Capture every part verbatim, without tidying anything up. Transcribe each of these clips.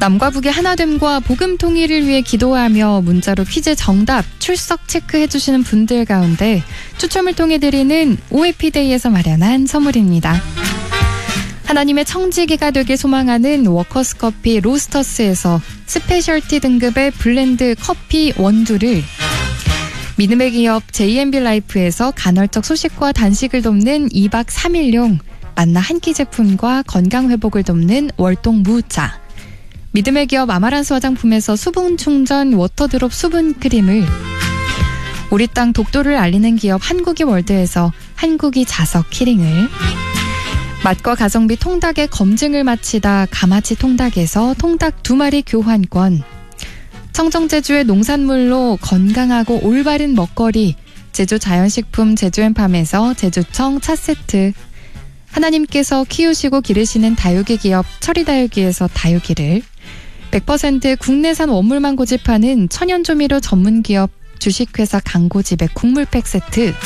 남과 북의 하나됨과 복음 통일을 위해 기도하며 문자로 퀴즈 정답 출석 체크해주시는 분들 가운데 추첨을 통해 드리는 오해피데이에서 마련한 선물입니다. 하나님의 청지기가 되길 소망하는 워커스커피 로스터스에서 스페셜티 등급의 블렌드 커피 원두를, 믿음의 기업 제이엠비 라이프에서 간헐적 소식과 단식을 돕는 이 박 삼 일용 만나 한 끼 제품과 건강회복을 돕는 월동 무차, 믿음의 기업 아마란스 화장품에서 수분 충전 워터드롭 수분 크림을, 우리 땅 독도를 알리는 기업 한국이 월드에서 한국이 자석 키링을, 맛과 가성비 통닭의 검증을 마치다 가마치 통닭에서 통닭 두 마리 교환권, 청정제주의 농산물로 건강하고 올바른 먹거리 제주 자연식품 제주앤팜에서 제주청 차 세트, 하나님께서 키우시고 기르시는 다육이 기업 철이다육이에서 다육이를, 백 퍼센트 국내산 원물만 고집하는 천연조미료 전문기업 주식회사 강고집의 국물팩 세트,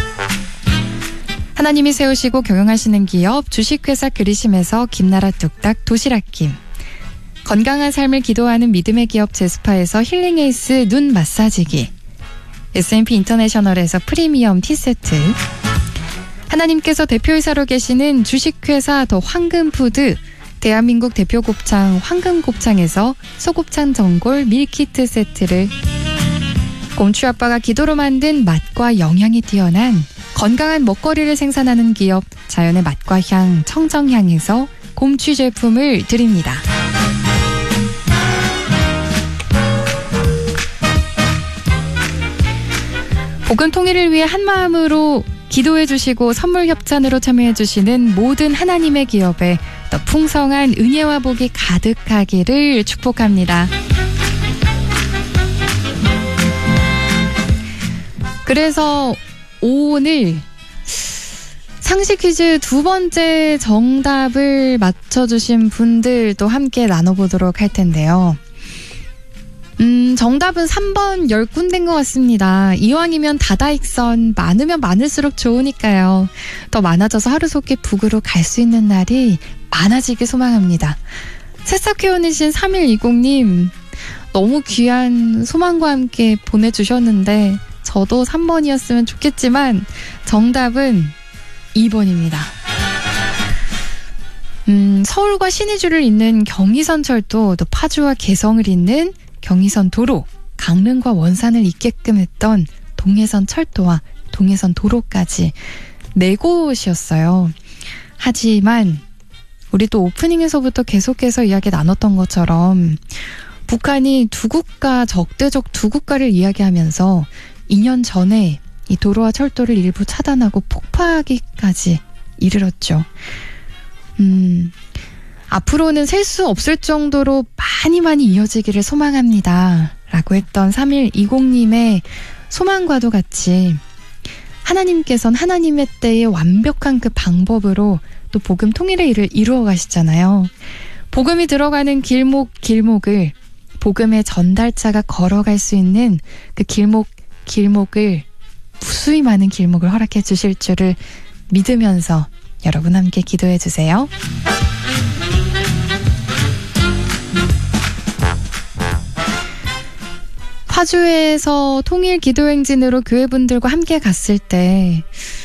하나님이 세우시고 경영하시는 기업 주식회사 그리심에서 김나라 뚝딱 도시락김, 건강한 삶을 기도하는 믿음의 기업 제스파에서 힐링에이스 눈 마사지기, 에스엠피 인터내셔널에서 프리미엄 티세트, 하나님께서 대표이사로 계시는 주식회사 더 황금푸드 대한민국 대표 곱창 황금곱창에서 소곱창 전골 밀키트 세트를, 곰추아빠가 기도로 만든 맛과 영양이 뛰어난 건강한 먹거리를 생산하는 기업 자연의 맛과 향 청정향에서 곰취 제품을 드립니다. 복음 통일을 위해 한마음으로 기도해 주시고 선물 협찬으로 참여해 주시는 모든 하나님의 기업에 더 풍성한 은혜와 복이 가득하기를 축복합니다. 그래서 오늘 상식 퀴즈 두 번째 정답을 맞춰주신 분들도 함께 나눠보도록 할 텐데요. 음, 정답은 삼 번 열 군데인 것 같습니다. 이왕이면 다다익선, 많으면 많을수록 좋으니까요. 더 많아져서 하루속히 북으로 갈 수 있는 날이 많아지길 소망합니다. 새싹회원이신 삼일이공님, 너무 귀한 소망과 함께 보내주셨는데 저도 삼 번이었으면 좋겠지만 정답은 이 번입니다. 음, 서울과 신의주를 잇는 경의선 철도, 또 파주와 개성을 잇는 경의선 도로, 강릉과 원산을 잇게끔 했던 동해선 철도와 동해선 도로까지 네 곳이었어요. 하지만 우리 또 오프닝에서부터 계속해서 이야기 나눴던 것처럼 북한이 두 국가, 적대적 두 국가를 이야기하면서 이 년 전에 이 도로와 철도를 일부 차단하고 폭파하기까지 이르렀죠. 음, 앞으로는 셀 수 없을 정도로 많이 많이 이어지기를 소망합니다. 라고 했던 삼일이공님의 소망과도 같이 하나님께서는 하나님의 때에 완벽한 그 방법으로 또 복음 통일의 일을 이루어 가시잖아요. 복음이 들어가는 길목 길목을 복음의 전달자가 걸어갈 수 있는 그 길목 길목을 무수히 많은 길목을 허락해 주실 줄을 믿으면서 여러분 함께 기도해 주세요. 파주에서 통일 기도행진으로 교회분들과 함께 갔을 때